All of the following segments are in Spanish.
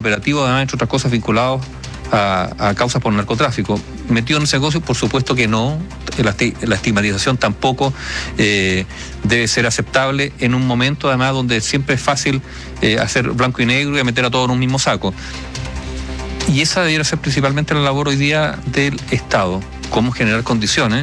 operativos, además, entre otras cosas, vinculados a causas por narcotráfico. ¿Metido en ese negocio? Por supuesto que no. La estigmatización tampoco debe ser aceptable en un momento, además, donde siempre es fácil hacer blanco y negro y meter a todos en un mismo saco. Y esa debiera ser principalmente la labor hoy día del Estado. Cómo generar condiciones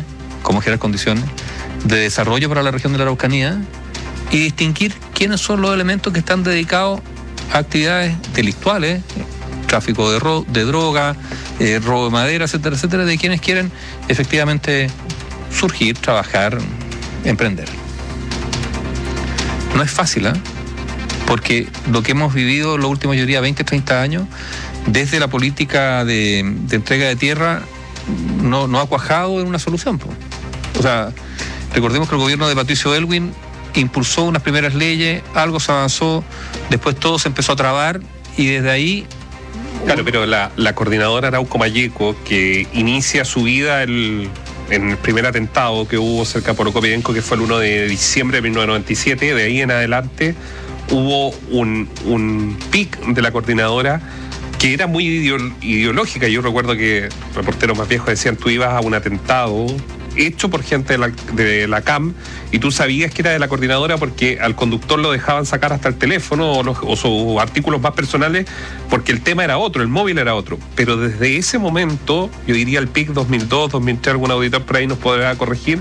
de desarrollo para la región de la Araucanía y distinguir quiénes son los elementos que están dedicados a actividades delictuales, tráfico de droga, robo de madera, etcétera, etcétera, de quienes quieren efectivamente surgir, trabajar, emprender. No es fácil, porque lo que hemos vivido los últimos, yo diría, 20, 30 años, desde la política de entrega de tierra, no ha cuajado en una solución. O sea, recordemos que el gobierno de Patricio Aylwin impulsó unas primeras leyes, algo se avanzó, después todo se empezó a trabar y desde ahí... Claro, pero la coordinadora Arauco Malleco, que inicia su vida en el primer atentado que hubo cerca de Porocopidenco, que fue el 1 de diciembre de 1997, de ahí en adelante hubo un pic de la coordinadora que era muy ideológica. Yo recuerdo que reporteros más viejos decían: tú ibas a un atentado hecho por gente de la CAM y tú sabías que era de la coordinadora porque al conductor lo dejaban sacar hasta el teléfono o sus artículos más personales, porque el tema era otro, el móvil era otro. Pero desde ese momento, yo diría el PIC 2002, 2003, algún auditor por ahí nos podrá corregir,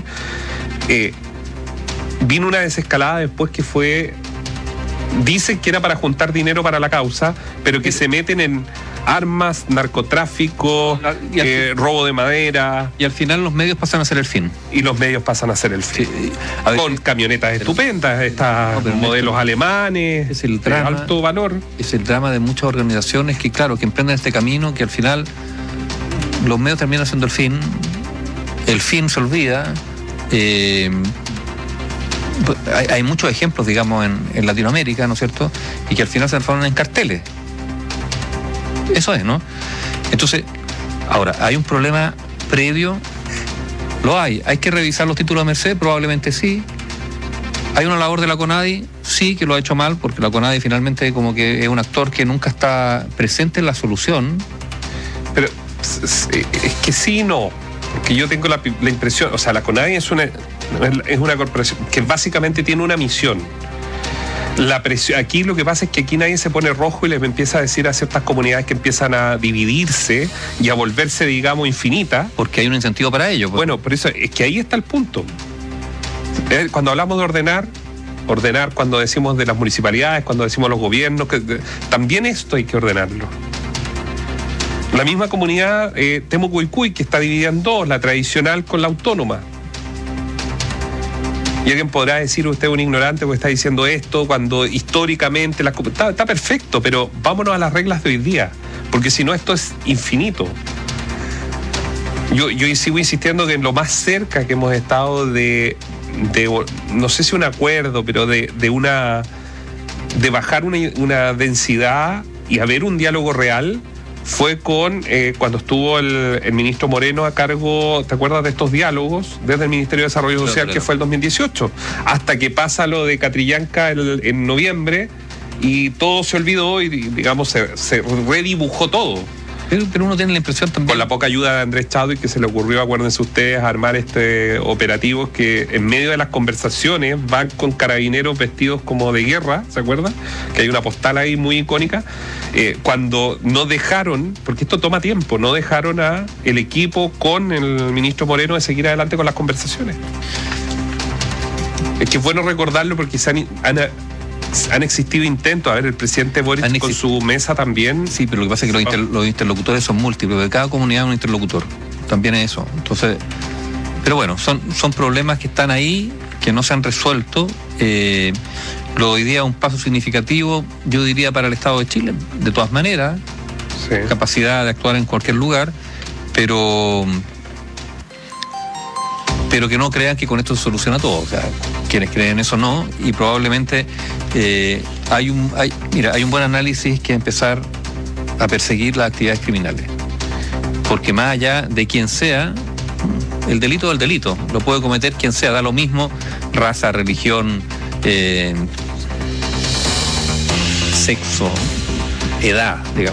vino una desescalada después que fue... Dicen que era para juntar dinero para la causa, pero que se meten en armas, narcotráfico, robo de madera. Y al final los medios pasan a ser el fin. Y los medios pasan a ser el fin. Sí, con camionetas estupendas, modelos alemanes, es el drama, de alto valor. Es el drama de muchas organizaciones que, claro, que emprenden este camino, que al final los medios terminan siendo el fin se olvida. Hay muchos ejemplos, digamos, en Latinoamérica, ¿no es cierto? Y que al final se transforman en carteles. Eso es, ¿no? Entonces, ahora, ¿hay un problema previo? Lo hay. ¿Hay que revisar los títulos de Merced? Probablemente sí. ¿Hay una labor de la CONADI? Sí, que lo ha hecho mal, porque la CONADI finalmente como que es un actor que nunca está presente en la solución. Pero es que sí y no. Porque yo tengo la impresión, o sea, la CONADI es una corporación que básicamente tiene una misión. La presión, aquí lo que pasa es que aquí nadie se pone rojo y les empieza a decir a ciertas comunidades que empiezan a dividirse y a volverse, digamos, infinitas. Porque hay un incentivo para ello. Bueno, por eso es que ahí está el punto. Cuando hablamos de ordenar, cuando decimos de las municipalidades, cuando decimos los gobiernos, también esto hay que ordenarlo. La misma comunidad Temuco-Icui, que está dividida en dos, la tradicional con la autónoma. Y alguien podrá decir: usted es un ignorante porque está diciendo esto, cuando históricamente está perfecto, pero vámonos a las reglas de hoy día, porque si no esto es infinito. Yo sigo insistiendo que en lo más cerca que hemos estado de no sé si un acuerdo, pero de bajar una densidad y haber un diálogo real, fue cuando estuvo el ministro Moreno a cargo, ¿te acuerdas de estos diálogos? Desde el Ministerio de Desarrollo Social, claro. Que fue el 2018, hasta que pasa lo de Catrillanca en noviembre y todo se olvidó y, digamos, se redibujó todo. Pero uno tiene la impresión también... Con la poca ayuda de Andrés Chadwick, que se le ocurrió, acuérdense ustedes, armar operativos que en medio de las conversaciones van con carabineros vestidos como de guerra, ¿se acuerdan? Que hay una postal ahí muy icónica. Cuando no dejaron, porque esto toma tiempo, no dejaron a el equipo con el ministro Moreno de seguir adelante con las conversaciones. Es que es bueno recordarlo porque han existido intentos. A ver, el presidente Boric con su mesa también. Sí, pero lo que pasa es que los interlocutores son múltiples, de cada comunidad es un interlocutor. También es eso. Entonces, pero bueno, son problemas que están ahí, que no se han resuelto. Lo hoy día es un paso significativo, yo diría, para el Estado de Chile, de todas maneras. Sí. Capacidad de actuar en cualquier lugar, pero que no crean que con esto se soluciona todo. O sea, quienes creen eso no, y probablemente hay un buen análisis que empezar a perseguir las actividades criminales. Porque más allá de quien sea, el delito es el delito, lo puede cometer quien sea, da lo mismo raza, religión, sexo, edad, digamos.